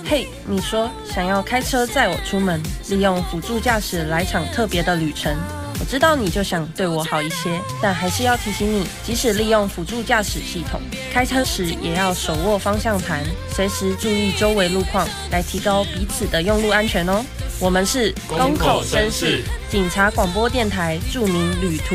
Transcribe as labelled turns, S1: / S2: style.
S1: 嘿，你说想要开车载我出门，利用辅助驾驶来场特别的旅程。我知道你就想对我好一些，但还是要提醒你，即使利用辅助驾驶系统，开车时也要手握方向盘，随时注意周围路况，来提高彼此的用路安全哦。我们是
S2: 公口绅士
S1: 警察广播电台著名旅途